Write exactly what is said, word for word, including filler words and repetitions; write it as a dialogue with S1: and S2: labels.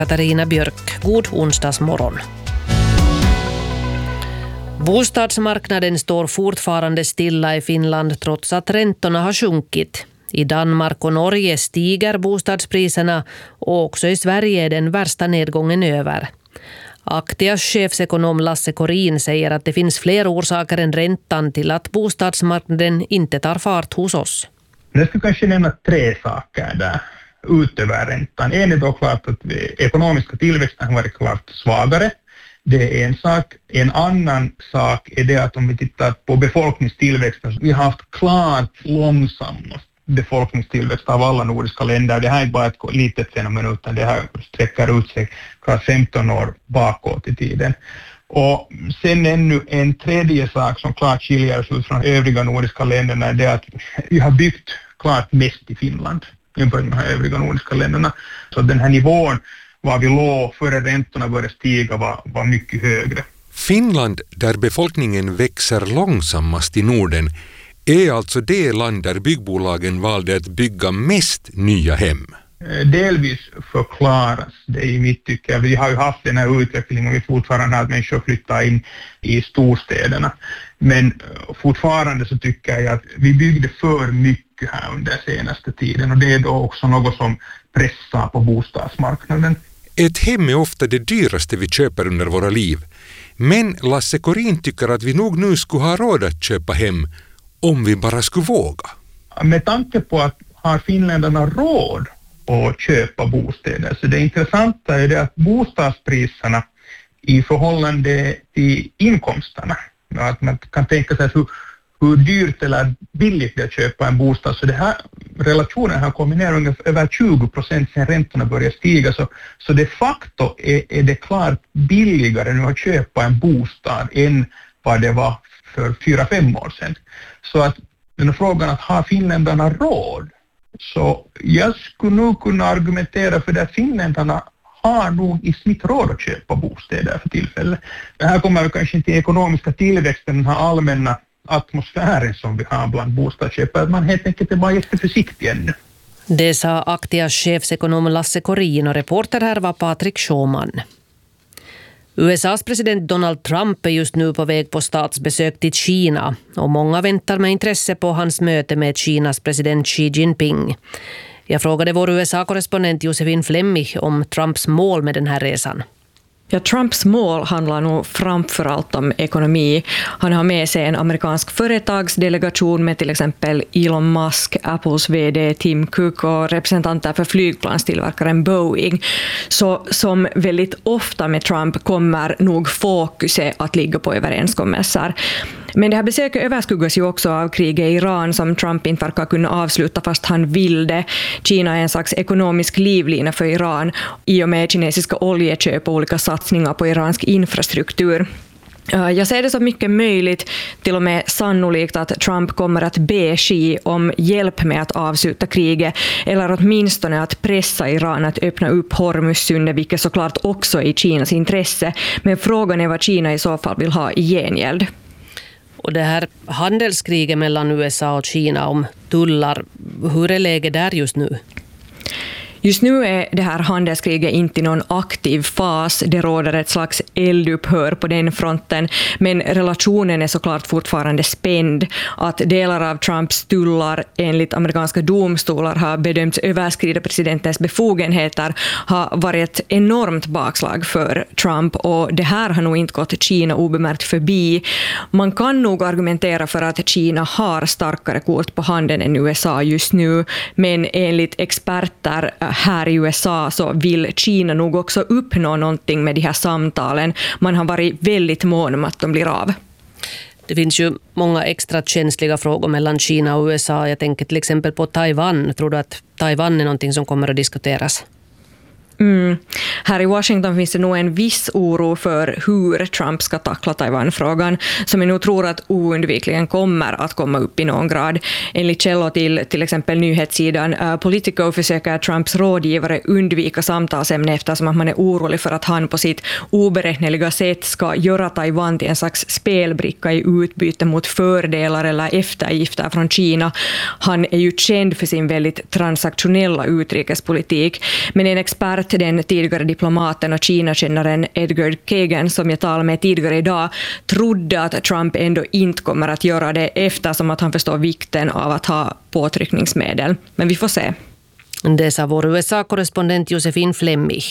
S1: Katarina Björk. God onsdagsmorgon. Bostadsmarknaden står fortfarande stilla i Finland trots att räntorna har sjunkit. I Danmark och Norge stiger bostadspriserna och också i Sverige är den värsta nedgången över. Aktias chefsekonom Lasse Korin säger att det finns fler orsaker än räntan till att bostadsmarknaden inte tar fart hos oss.
S2: Jag skulle kanske nämna tre saker där utöver räntan. En är då klart att ekonomiska tillväxten har varit klart svagare. Det är en sak. En annan sak är det att om vi tittar på befolkningstillväxten, vi har haft klart långsammast befolkningstillväxt av alla nordiska länder. Det här är inte bara ett litet fenomen utan det här sträcker ut sig klart femton år bakåt i tiden. Och sen ännu en tredje sak som klart skiljer oss ut från övriga nordiska länderna är det att vi har byggt klart mest i Finland jämfört med de övriga nordiska länderna. Så den här nivån var vi låg före räntorna började stiga var, var mycket högre.
S3: Finland, där befolkningen växer långsammast i Norden, är alltså det land där byggbolagen valde att bygga mest nya hem.
S2: Delvis förklaras det i mitt tycke. Vi har ju haft den här utvecklingen och vi fortfarande har att människor flyttar in i storstäderna. Men fortfarande så tycker jag att vi byggde för mycket här under senaste tiden och det är då också något som pressar på bostadsmarknaden.
S3: Ett hem är ofta det dyraste vi köper under våra liv. Men Lasse Korin tycker att vi nog nu skulle ha råd att köpa hem om vi bara skulle våga.
S2: Med tanke på att har finländarna råd att köpa bostäder så det intressanta är det att bostadspriserna i förhållande till inkomsterna, att man kan tänka sig hur, hur dyrt eller billigt det är att köpa en bostad, så det här relationen har kommit ner ungefär över tjugo procent sedan räntorna börjar stiga, så, så de facto är, är det klart billigare nu att köpa en bostad än vad det var för fyra, fem år sedan. Så att den här frågan att har finländarna råd, så jag skulle nog kunna argumentera för det att finländarna har nog i snitt råd att köpa bostäder för tillfället. Det här kommer kanske inte till ekonomiska tillväxten, den här allmänna atmosfären som vi har bland bostadsköpare, att man helt enkelt är bara jätteförsiktig ännu.
S1: Det sa Aktias chefsekonom Lasse Korin och reporter här var Patrik Schauman. U S A:s president Donald Trump är just nu på väg på statsbesök till Kina och många väntar med intresse på hans möte med Kinas president Xi Jinping. Jag frågade vår U S A-korrespondent Josefin Flemmich om Trumps mål med den här resan.
S4: Ja, Trumps mål handlar nog framförallt om ekonomi. Han har med sig en amerikansk företagsdelegation med till exempel Elon Musk, Apples vd Tim Cook och representanter för flygplanstillverkaren Boeing. Så som väldigt ofta med Trump kommer nog fokuset att ligga på överenskommelser. Men det här besöket överskuggas ju också av kriget i Iran som Trump inte verkar kunna avsluta fast han vill det. Kina är en slags ekonomisk livlina för Iran i och med kinesiska oljeköp och olika satsningar på iransk infrastruktur. Jag ser det så mycket möjligt, till och med sannolikt, att Trump kommer att be Xi om hjälp med att avsluta kriget eller åtminstone att pressa Iran att öppna upp Hormuzsundet, vilket såklart också är i Kinas intresse. Men frågan är vad Kina i så fall vill ha i gengäld.
S1: Och det här handelskriget mellan U S A och Kina om tullar, hur är läget där just nu?
S4: Just nu är det här handelskriget inte i någon aktiv fas. Det råder ett slags eldupphör på den fronten. Men relationen är såklart fortfarande spänd. Att delar av Trumps tullar enligt amerikanska domstolar har bedömts överskrida presidentens befogenheter har varit ett enormt bakslag för Trump. Och det här har nog inte gått Kina obemärkt förbi. Man kan nog argumentera för att Kina har starkare kort på handen än U S A just nu. Men enligt experter här i U S A så vill Kina nog också uppnå någonting med de här samtalen. Man har varit väldigt mån om att de blir av.
S1: Det finns ju många extra känsliga frågor mellan Kina och U S A. Jag tänker till exempel på Taiwan. Tror du att Taiwan är någonting som kommer att diskuteras?
S4: Mm. Här i Washington finns det nog en viss oro för hur Trump ska tackla Taiwan-frågan, som jag nog tror att oundvikligen kommer att komma upp i någon grad. Enligt källor till till exempel nyhetssidan uh, Politico försöker Trumps rådgivare undvika samtalsämne eftersom att man är orolig för att han på sitt oberäkneliga sätt ska göra Taiwan till en slags spelbricka i utbyte mot fördelar eller eftergifter från Kina. Han är ju känd för sin väldigt transaktionella utrikespolitik, men en expert, den tidigare diplomaten och Kina-kännaren Edgar Kagan som jag talade med tidigare idag trodde att Trump ändå inte kommer att göra det eftersom att han förstår vikten av att ha påtryckningsmedel. Men vi får se.
S1: Det sa vår U S A-korrespondent Josefin Flemmich.